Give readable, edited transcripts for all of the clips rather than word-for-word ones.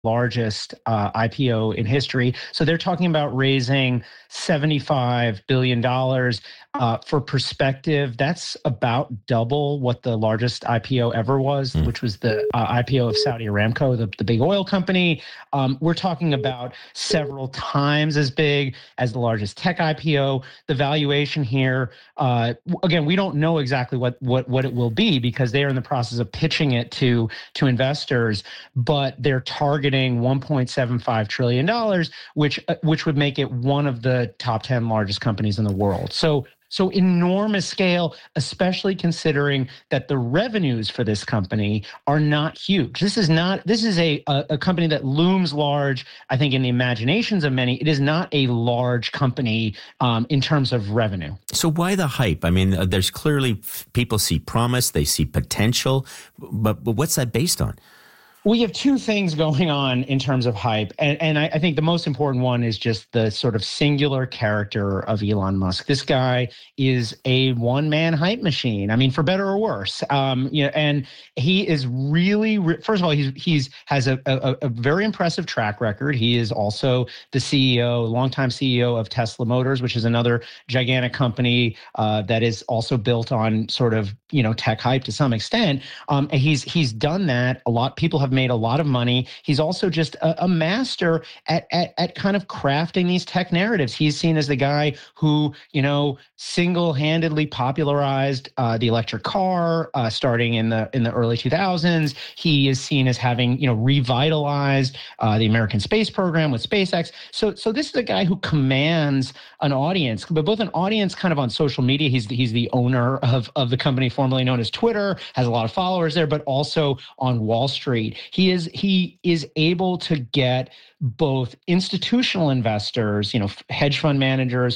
largest IPO in history. So they're talking about raising $75 billion. For perspective, that's about double what the largest IPO ever was, which was the IPO of Saudi Aramco, the big oil company. We're talking about several times as big as the largest tech IPO. The valuation here, again, we don't know exactly what it will be because they are in the process of pitching it to investors, but they're targeting $1.75 trillion, which would make it one of the top 10 largest companies in the world. So enormous scale, especially considering that the revenues for this company are not huge. This is a company that looms large, I think, in the imaginations of many. It is not a large company in terms of revenue. So why the hype? I mean, there's clearly people see promise, they see potential, but what's that based on? We have two things going on in terms of hype. And I think the most important one is just the sort of singular character of Elon Musk. This guy is a one-man hype machine. I mean, for better or worse. And he is really, first of all, he has a very impressive track record. He is also the longtime CEO of Tesla Motors, which is another gigantic company that is also built on sort of, tech hype to some extent. And he's done that a lot. People have made a lot of money. He's also just a master at kind of crafting these tech narratives. He's seen as the guy who, single-handedly popularized the electric car starting in the early 2000s. He is seen as having, revitalized the American space program with SpaceX. So this is a guy who commands an audience, but both an audience kind of on social media. He's the owner of the company formerly known as Twitter, has a lot of followers there, but also on Wall Street. He is able to get both institutional investors, hedge fund managers,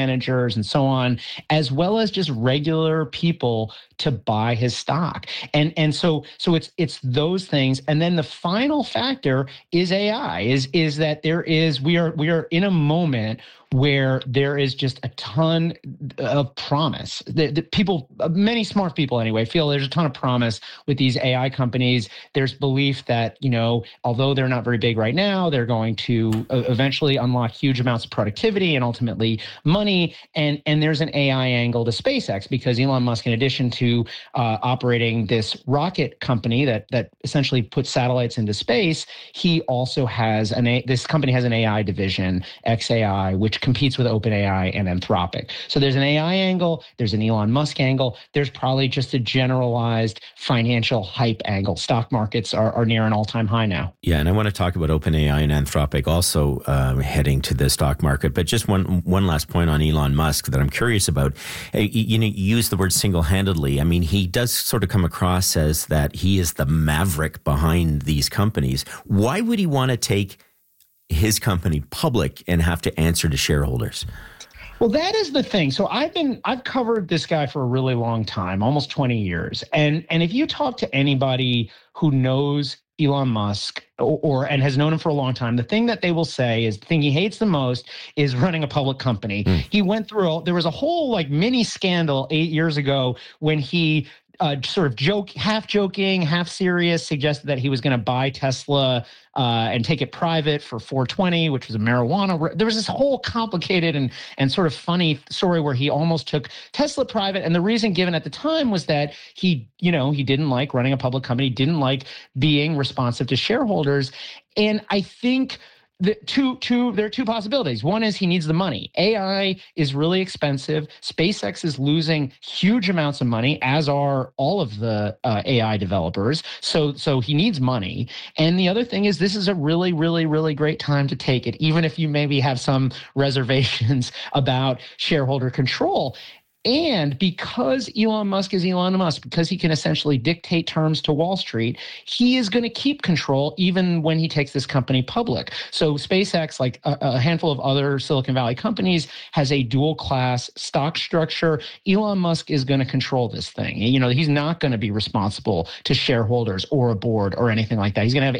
and so on, as well as just regular people to buy his stock. And so it's those things. And then the final factor is AI, is that we are in a moment where there is just a ton of promise. The people, many smart people anyway, feel there's a ton of promise with these AI companies. There's belief that, although they're not very big right now, they're going to eventually unlock huge amounts of productivity and ultimately money. And there's an AI angle to SpaceX because Elon Musk, in addition to operating this rocket company that essentially puts satellites into space, he also has this company has an AI division, xAI, which competes with OpenAI and Anthropic. So there's an AI angle, there's an Elon Musk angle, there's probably just a generalized financial hype angle. Stock markets are near an all-time high now. Yeah, and I want to talk about OpenAI and Anthropic also heading to the stock market. But just one last point on Elon Musk that I'm curious about. You use the word single-handedly. I mean, he does sort of come across as that he is the maverick behind these companies. Why would he want to take his company public and have to answer to shareholders? Well, that is the thing. So I've covered this guy for a really long time, almost 20 years. And if you talk to anybody who knows Elon Musk and has known him for a long time, the thing that they will say is the thing he hates the most is running a public company. He went through there was a whole mini scandal 8 years ago when he sort of half joking, half serious, suggested that he was going to buy Tesla and take it private for $420, which was a marijuana. There was this whole complicated and sort of funny story where he almost took Tesla private. And the reason given at the time was that he didn't like running a public company, didn't like being responsive to shareholders. And I think there are two possibilities. One is he needs the money. AI is really expensive. SpaceX is losing huge amounts of money, as are all of the AI developers. So he needs money. And the other thing is this is a really, really, really great time to take it, even if you maybe have some reservations about shareholder control. And because Elon Musk is Elon Musk, because he can essentially dictate terms to Wall Street, he is going to keep control even when he takes this company public. So SpaceX, like a handful of other Silicon Valley companies, has a dual class stock structure. Elon Musk is going to control this thing. He's not going to be responsible to shareholders or a board or anything like that. He's going to have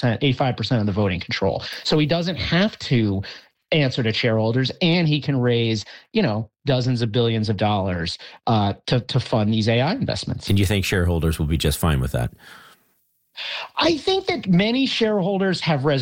85% of the voting control. So he doesn't have to answer to shareholders, and he can raise, dozens of billions of dollars to fund these AI investments. And you think shareholders will be just fine with that? I think that many shareholders have